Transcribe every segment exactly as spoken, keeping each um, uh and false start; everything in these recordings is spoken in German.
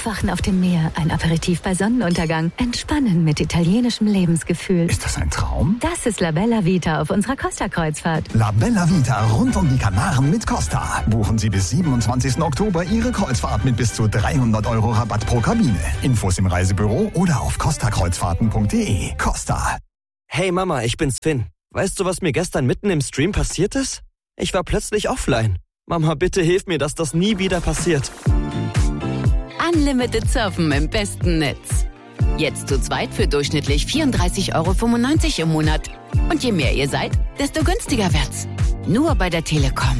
Aufwachen auf dem Meer, ein Aperitif bei Sonnenuntergang, Entspannen mit italienischem Lebensgefühl. Ist das ein Traum? Das ist La Bella Vita auf unserer Costa-Kreuzfahrt. La Bella Vita rund um die Kanaren mit Costa. Buchen Sie bis siebenundzwanzigsten Oktober Ihre Kreuzfahrt mit bis zu dreihundert Euro Rabatt pro Kabine. Infos im Reisebüro oder auf costa kreuzfahrten punkt de. Costa. Hey Mama, ich bin's Finn. Weißt du, was mir gestern mitten im Stream passiert ist? Ich war plötzlich offline. Mama, bitte hilf mir, dass das nie wieder passiert. Unlimited Surfen im besten Netz. Jetzt zu zweit für durchschnittlich vierunddreißig Euro fünfundneunzig im Monat. Und je mehr ihr seid, desto günstiger wird's. Nur bei der Telekom.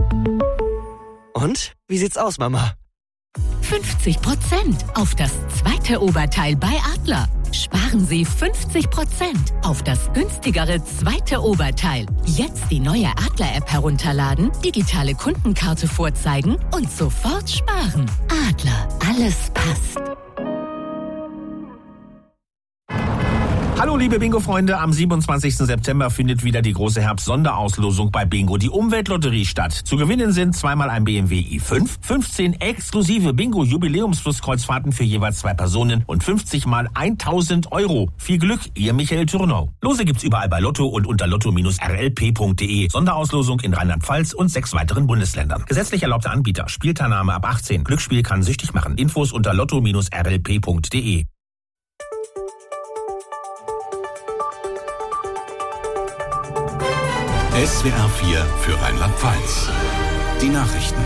Und? Wie sieht's aus, Mama? fünfzig Prozent auf das zweite Oberteil bei Adler. Sparen Sie fünfzig Prozent auf das günstigere zweite Oberteil. Jetzt die neue Adler-App herunterladen, digitale Kundenkarte vorzeigen und sofort sparen. Adler, alles passt. Hallo liebe Bingo-Freunde, am siebenundzwanzigsten September findet wieder die große Herbst-Sonderauslosung bei Bingo, die Umweltlotterie, statt. Zu gewinnen sind zweimal ein B M W i fünf, fünfzehn exklusive Bingo-Jubiläumsflusskreuzfahrten für jeweils zwei Personen und fünfzig mal tausend Euro. Viel Glück, Ihr Michael Thürnau. Lose gibt's überall bei Lotto und unter lotto Bindestrich r l p punkt de. Sonderauslosung in Rheinland-Pfalz und sechs weiteren Bundesländern. Gesetzlich erlaubter Anbieter. Spielteilnahme ab achtzehn. Glücksspiel kann süchtig machen. Infos unter lotto Bindestrich r l p punkt de. S W R vier für Rheinland-Pfalz. Die Nachrichten.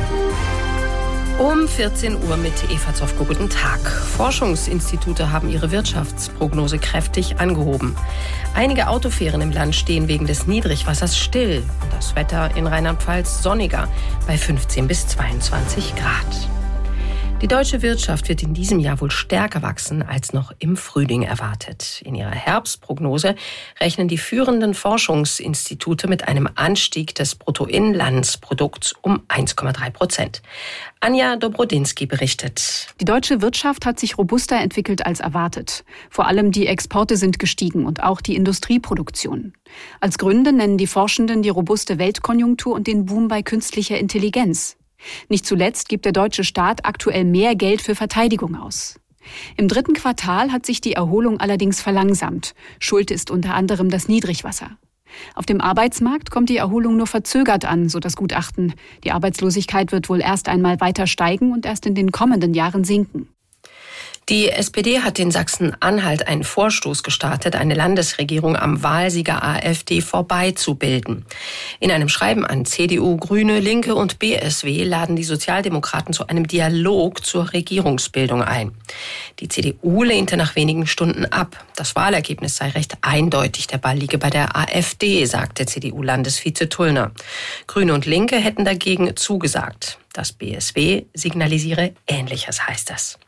Um vierzehn Uhr mit Eva Zofko. Guten Tag. Forschungsinstitute haben ihre Wirtschaftsprognose kräftig angehoben. Einige Autofähren im Land stehen wegen des Niedrigwassers still. Das Wetter in Rheinland-Pfalz sonniger bei fünfzehn bis zweiundzwanzig Grad. Die deutsche Wirtschaft wird in diesem Jahr wohl stärker wachsen als noch im Frühling erwartet. In ihrer Herbstprognose rechnen die führenden Forschungsinstitute mit einem Anstieg des Bruttoinlandsprodukts um eins Komma drei Prozent. Anja Dobrodinsky berichtet. Die deutsche Wirtschaft hat sich robuster entwickelt als erwartet. Vor allem die Exporte sind gestiegen und auch die Industrieproduktion. Als Gründe nennen die Forschenden die robuste Weltkonjunktur und den Boom bei künstlicher Intelligenz. Nicht zuletzt gibt der deutsche Staat aktuell mehr Geld für Verteidigung aus. Im dritten Quartal hat sich die Erholung allerdings verlangsamt. Schuld ist unter anderem das Niedrigwasser. Auf dem Arbeitsmarkt kommt die Erholung nur verzögert an, so das Gutachten. Die Arbeitslosigkeit wird wohl erst einmal weiter steigen und erst in den kommenden Jahren sinken. Die S P D hat in Sachsen-Anhalt einen Vorstoß gestartet, eine Landesregierung am Wahlsieger AfD vorbeizubilden. In einem Schreiben an C D U, Grüne, Linke und B S W laden die Sozialdemokraten zu einem Dialog zur Regierungsbildung ein. Die C D U lehnte nach wenigen Stunden ab. Das Wahlergebnis sei recht eindeutig. Der Ball liege bei der AfD, sagte C D U-Landesvize Tullner. Grüne und Linke hätten dagegen zugesagt. Das B S W signalisiere Ähnliches, heißt es.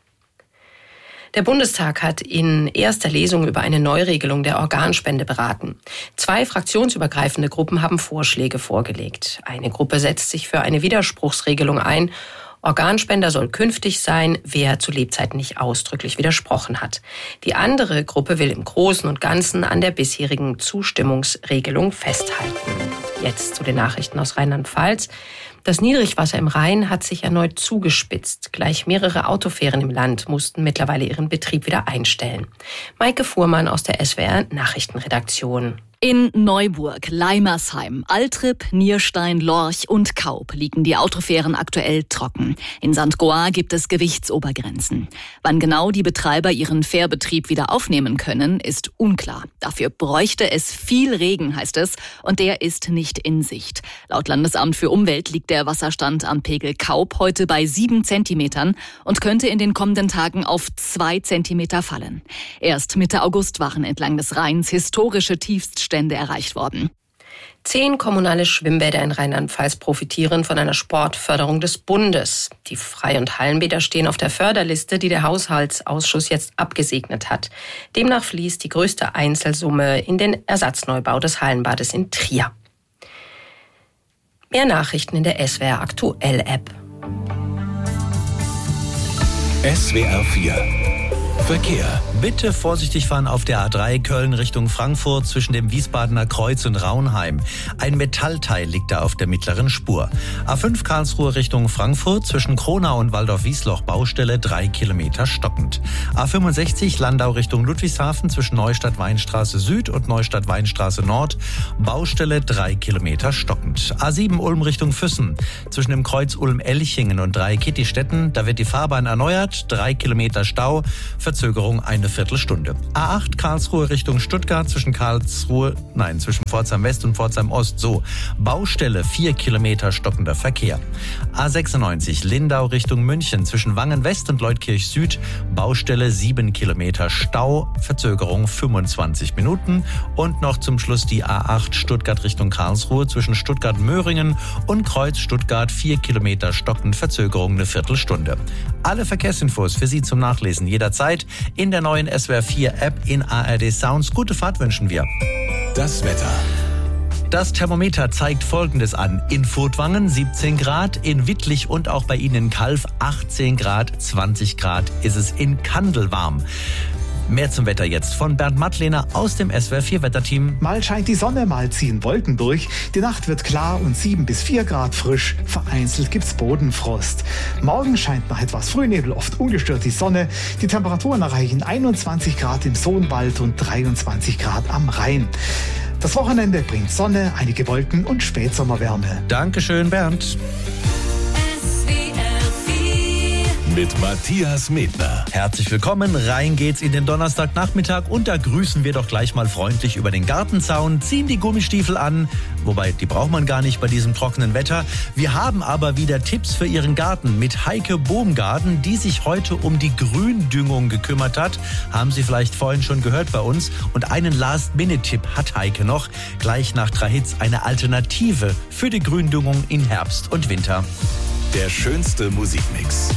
Der Bundestag hat in erster Lesung über eine Neuregelung der Organspende beraten. Zwei fraktionsübergreifende Gruppen haben Vorschläge vorgelegt. Eine Gruppe setzt sich für eine Widerspruchsregelung ein. Organspender soll künftig sein, wer zu Lebzeiten nicht ausdrücklich widersprochen hat. Die andere Gruppe will im Großen und Ganzen an der bisherigen Zustimmungsregelung festhalten. Jetzt zu den Nachrichten aus Rheinland-Pfalz. Das Niedrigwasser im Rhein hat sich erneut zugespitzt. Gleich mehrere Autofähren im Land mussten mittlerweile ihren Betrieb wieder einstellen. Maike Fuhrmann aus der S W R Nachrichtenredaktion. In Neuburg, Leimersheim, Altrip, Nierstein, Lorch und Kaup liegen die Autofähren aktuell trocken. In Sankt Goar gibt es Gewichtsobergrenzen. Wann genau die Betreiber ihren Fährbetrieb wieder aufnehmen können, ist unklar. Dafür bräuchte es viel Regen, heißt es, und der ist nicht in Sicht. Laut Landesamt für Umwelt liegt der Wasserstand am Pegel Kaup heute bei sieben Zentimetern und könnte in den kommenden Tagen auf zwei Zentimeter fallen. Erst Mitte August waren entlang des Rheins historische Tiefststände erreicht worden. Zehn kommunale Schwimmbäder in Rheinland-Pfalz profitieren von einer Sportförderung des Bundes. Die Frei- und Hallenbäder stehen auf der Förderliste, die der Haushaltsausschuss jetzt abgesegnet hat. Demnach fließt die größte Einzelsumme in den Ersatzneubau des Hallenbades in Trier. Mehr Nachrichten in der S W R Aktuell App. S W R vier Verkehr. Bitte vorsichtig fahren auf der A drei Köln Richtung Frankfurt zwischen dem Wiesbadener Kreuz und Raunheim. Ein Metallteil liegt da auf der mittleren Spur. A fünf Karlsruhe Richtung Frankfurt zwischen Kronau und Waldorf-Wiesloch Baustelle drei Kilometer stockend. A fünfundsechzig Landau Richtung Ludwigshafen zwischen Neustadt-Weinstraße Süd und Neustadt-Weinstraße Nord Baustelle drei Kilometer stockend. A sieben Ulm Richtung Füssen zwischen dem Kreuz Ulm-Elchingen und Dreieckittistetten, da wird die Fahrbahn erneuert, drei Kilometer Stau, Verzögerung eine Viertelstunde. A acht Karlsruhe Richtung Stuttgart zwischen Karlsruhe, nein, zwischen Pforzheim West und Pforzheim Ost, so. Baustelle vier Kilometer stockender Verkehr. A sechsundneunzig Lindau Richtung München zwischen Wangen West und Leutkirch Süd, Baustelle sieben Kilometer Stau, Verzögerung fünfundzwanzig Minuten. Und noch zum Schluss die A acht Stuttgart Richtung Karlsruhe zwischen Stuttgart-Möhringen und Kreuz Stuttgart vier Kilometer stockend, Verzögerung eine Viertelstunde. Alle Verkehrsinfos für Sie zum Nachlesen jederzeit in der neuen S W R vier App in A R D Sounds. Gute Fahrt wünschen wir. Das Wetter. Das Thermometer zeigt Folgendes an. In Furtwangen siebzehn Grad, in Wittlich und auch bei Ihnen in Calw achtzehn Grad, zwanzig Grad ist es in Kandel warm. Mehr zum Wetter jetzt von Bernd Mattlehner aus dem S W R vier Wetterteam. Mal scheint die Sonne, mal ziehen Wolken durch. Die Nacht wird klar und sieben bis vier Grad frisch. Vereinzelt gibt's Bodenfrost. Morgen scheint nach etwas Frühnebel oft ungestört die Sonne. Die Temperaturen erreichen einundzwanzig Grad im Sohnwald und dreiundzwanzig Grad am Rhein. Das Wochenende bringt Sonne, einige Wolken und Spätsommerwärme. Dankeschön, Bernd. Mit Matthias Medner. Herzlich willkommen, rein geht's in den Donnerstagnachmittag und da grüßen wir doch gleich mal freundlich über den Gartenzaun, ziehen die Gummistiefel an, wobei die braucht man gar nicht bei diesem trockenen Wetter. Wir haben aber wieder Tipps für Ihren Garten mit Heike Boomgarden, die sich heute um die Gründüngung gekümmert hat. Haben Sie vielleicht vorhin schon gehört bei uns. Und einen Last-Minute-Tipp hat Heike noch, gleich nach drei Hits eine Alternative für die Gründüngung in Herbst und Winter. Der schönste Musikmix.